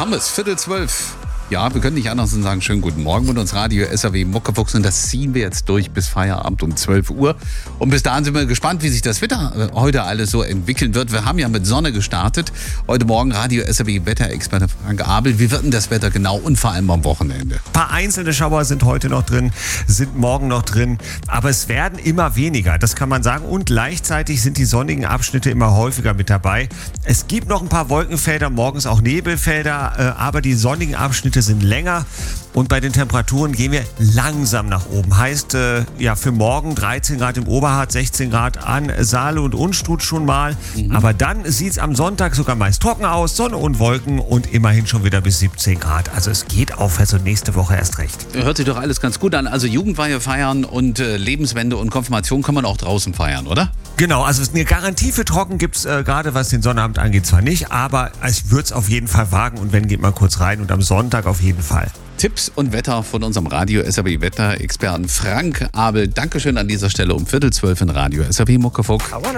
haben wir es, 11:45. Ja, wir können nicht anders und sagen, schönen guten Morgen mit uns Radio SAW Muckefuchs und das ziehen wir jetzt durch bis Feierabend um 12 Uhr. Und bis dahin sind wir gespannt, wie sich das Wetter heute alles so entwickeln wird. Wir haben ja mit Sonne gestartet. Heute Morgen Radio SAW Wetterexperte Frank Abel. Wie wird denn das Wetter genau und vor allem am Wochenende? Ein paar einzelne Schauer sind heute noch drin, sind morgen noch drin, aber es werden immer weniger, das kann man sagen. Und gleichzeitig sind die sonnigen Abschnitte immer häufiger mit dabei. Es gibt noch ein paar Wolkenfelder, morgens auch Nebelfelder, aber die sonnigen Abschnitte sind länger und bei den Temperaturen gehen wir langsam nach oben. Heißt, für morgen 13 Grad im Oberharz, 16 Grad an Saale und Unstrut schon mal. Aber dann sieht es am Sonntag sogar meist trocken aus, Sonne und Wolken und immerhin schon wieder bis 17 Grad. Also es geht aufwärts und nächste Woche erst recht. Hört sich doch alles ganz gut an. Also Jugendweihe feiern und Lebenswende und Konfirmation kann man auch draußen feiern, oder? Genau, also eine Garantie für trocken gibt es gerade, was den Sonnabend angeht, zwar nicht, aber ich würde es auf jeden Fall wagen und wenn, geht mal kurz rein und am Sonntag auf jeden Fall. Tipps und Wetter von unserem Radio SAW Wetterexperten Frank Abel. Dankeschön an dieser Stelle um 11:45 in Radio SAW Muckefuchs.